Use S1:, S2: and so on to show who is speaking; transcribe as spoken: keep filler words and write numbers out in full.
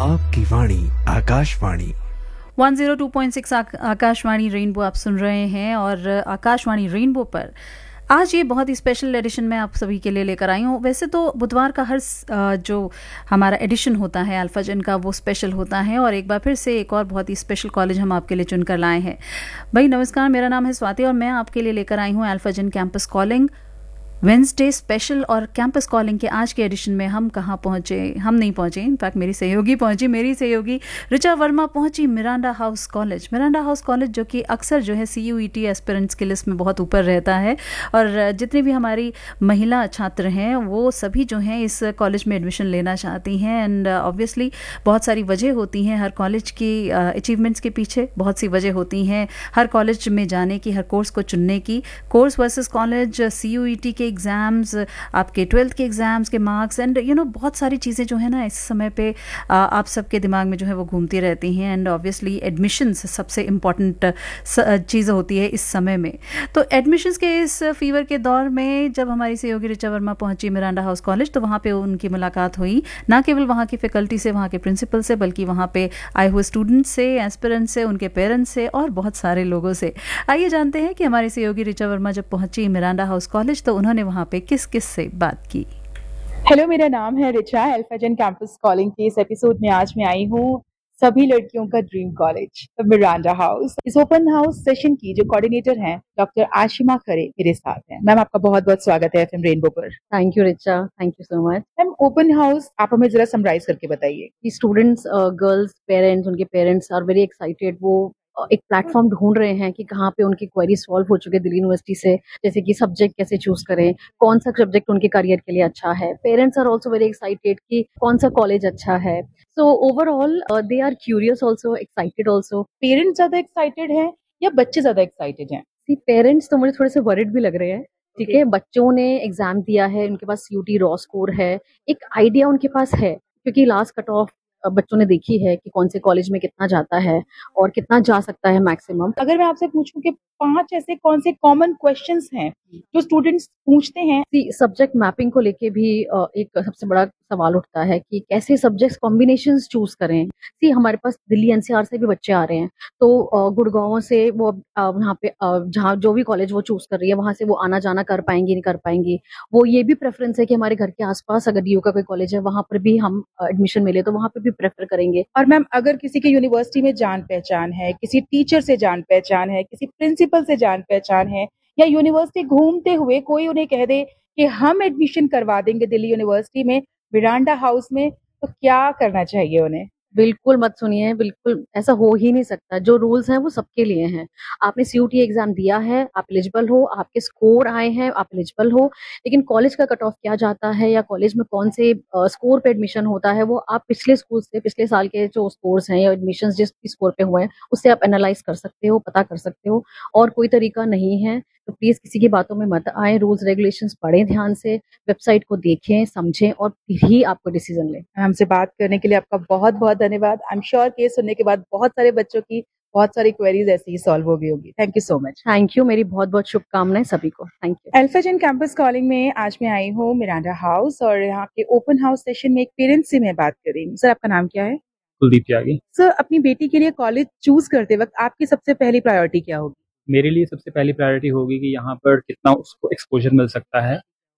S1: आपकी वाणी Akashvani
S2: one zero two point six Akashvani rainbow आप सुन रहे हैं। और आकाशवाणी रेनबो पर आज ये बहुत ही स्पेशल एडिशन मैं आप सभी के लिए लेकर आई हूँ। वैसे तो बुधवार का हर जो हमारा एडिशन होता है अल्फाजन का वो स्पेशल होता है, और एक बार फिर से एक और बहुत ही स्पेशल कॉलेज हम आपके लिए चुनकर लाए हैं। भाई नमस्कार, मेरा नाम है स्वाति और मैं आपके लिए लेकर आई हूँ अल्फाजन कैंपस कॉलिंग वेंसडे स्पेशल। और कैंपस कॉलिंग के आज के एडिशन में हम कहाँ पहुँचे? हम नहीं पहुँचे, इनफैक्ट मेरी सहयोगी पहुँची, मेरी सहयोगी ऋचा वर्मा पहुँची Miranda house college. Miranda house college जो कि अक्सर जो है सी यू ई टी एस्पिरेंट्स की लिस्ट में बहुत ऊपर रहता है, और जितनी भी हमारी महिला छात्र हैं वो सभी जो हैं इस कॉलेज में एडमिशन लेना चाहती हैं। एंड ऑब्वियसली बहुत सारी वजह होती हैं हर कॉलेज की अचीवमेंट्स के पीछे, बहुत सी वजह होती हैं हर कॉलेज में जाने की, हर कोर्स को चुनने की। Course versus college, C you E T के एग्ज़ाम्स, आपके ट्वेल्थ के एग्ज़ाम्स के मार्क्स, एंड यू नो बहुत सारी चीज़ें जो है ना इस समय पे आ, आप सबके दिमाग में जो है वो घूमती रहती हैं। एंड ऑब्वियसली एडमिशन्स सबसे इम्पॉर्टेंट चीज़ होती है इस समय में। तो एडमिशन्स के इस फीवर के दौर में जब हमारी सहयोगी ऋचा वर्मा पहुंची मिरांडा हाउस कॉलेज, तो वहाँ पे उनकी मुलाकात हुई ना केवल वहाँ की फैकल्टी से, वहाँ के प्रिंसिपल से, बल्कि वहाँ पे आए हुए स्टूडेंट्स से, एस्पिरेंट्स से, उनके पेरेंट्स से और बहुत सारे लोगों से। आइए जानते हैं कि हमारी सहयोगी ऋचा वर्मा जब पहुंची मिरांडा हाउस कॉलेज तो उन्होंने वहाँ पे किस किस से बात की।
S3: हेलो, मेरा नाम है रिचा। अल्फाजन कैंपस कॉलिंग के इस एपिसोड में आज मैं आई हूँ सभी लड़कियों का ड्रीम कॉलेज मिरांडा हाउस। इस ओपन हाउस सेशन की जो कोऑर्डिनेटर हैं डॉक्टर आशिमा खरे मेरे साथ हैं। मैम, आपका बहुत बहुत स्वागत है एफएम रेनबो पर।
S4: Thank you Richa, thank you so much.
S3: Ma'am, open house आप हमें जरा समराइज करके बताइए।
S4: स्टूडेंट्स, गर्ल्स पेरेंट्स, उनके पेरेंट्स आर वेरी एक्साइटेड। वो एक प्लेटफॉर्म ढूंढ रहे हैं कि कहाँ पे उनकी क्वेरी सॉल्व हो चुके दिल्ली यूनिवर्सिटी से, जैसे कि सब्जेक्ट कैसे चूज करें, कौन सा सब्जेक्ट उनके करियर के लिए अच्छा है। Parents are also very excited कि कौन सा कॉलेज अच्छा है। So overall they are curious also, excited also.
S3: Parents ज्यादा एक्साइटेड हैं या बच्चे ज्यादा एक्साइटेड हैं?
S4: सी पेरेंट्स तो मुझे थोड़े से वरिड भी लग रहे हैं। ठीक है, बच्चों ने एग्जाम दिया है, उनके पास यूटी रॉ स्कोर है, एक आइडिया उनके पास है, क्योंकि लास्ट कट ऑफ बच्चों ने देखी है कि कौन से कॉलेज में कितना जाता है और कितना जा सकता है मैक्सिमम।
S3: अगर मैं आपसे पूछूं कि पांच ऐसे कौन से कॉमन क्वेश्चंस हैं जो स्टूडेंट्स पूछते हैं?
S4: सब्जेक्ट मैपिंग को लेके भी एक सबसे बड़ा सवाल उठता है कि कैसे सब्जेक्ट कॉम्बिनेशंस चूज करें। सी हमारे पास दिल्ली एनसीआर से भी बच्चे आ रहे हैं, तो गुड़गांव से वो यहाँ पे जहाँ जो भी कॉलेज वो चूज कर रही है वहां से वो आना जाना कर पाएंगी नहीं कर पाएंगी। वो ये भी प्रेफरेंस है कि हमारे घर के आसपास अगर डीयू का कोई कॉलेज है वहां पर भी हम एडमिशन मिले तो वहां पर भी प्रेफर करेंगे।
S3: और मैम, अगर किसी की यूनिवर्सिटी में जान पहचान है, किसी टीचर से जान पहचान है, किसी प्रिंसिपल से जान पहचान है, या यूनिवर्सिटी घूमते हुए कोई उन्हें कह दे कि हम एडमिशन करवा देंगे दिल्ली यूनिवर्सिटी में मिरांडा हाउस में, तो क्या करना चाहिए उन्हें?
S4: बिल्कुल मत सुनिए, बिल्कुल ऐसा हो ही नहीं सकता। जो रूल्स हैं वो सबके लिए हैं। आपने सीयूटी एग्जाम दिया है, आप एलिजिबल हो, आपके स्कोर आए हैं, आप एलिजिबल हो। लेकिन कॉलेज का कट ऑफ क्या जाता है या कॉलेज में कौन से स्कोर पे एडमिशन होता है, वो आप पिछले स्कूल से, पिछले साल के जो स्कोर्स हैं या एडमिशन जिस भी स्कोर पे हुए हैं उससे आप एनालाइज कर सकते हो, पता कर सकते हो। और कोई तरीका नहीं है, तो प्लीज किसी की बातों में मत आए। रूल्स रेगुलेशंस पढ़ें ध्यान से, वेबसाइट को देखें, समझें और फिर ही आपको डिसीजन लें।
S3: हमसे बात करने के लिए आपका बहुत बहुत धन्यवाद। आई एम श्योर कि सुनने के बाद बहुत सारे बच्चों की बहुत सारी क्वेरीज ऐसी ही सॉल्व हो गई होगी। Thank you so much.
S4: Thank you, मेरी बहुत बहुत शुभकामनाएं सभी को। Thank you.
S3: अल्फाजन कैंपस कॉलिंग में आज मैं आई हूँ मिरांडा हाउस, और यहाँ के ओपन हाउस सेशन में एक पेरेंट्स से मैं बात कर रही हूँ। सर, आपका नाम क्या है?
S5: कुलदीप त्यागी।
S3: सर, अपनी बेटी के लिए कॉलेज चूज करते वक्त आपकी सबसे पहली प्रायोरिटी क्या होगी?
S5: मेरे लिए सबसे पहली प्रायोरिटी होगी कि यहाँ पर कितना उसको एक्सपोजर मिल सकता है,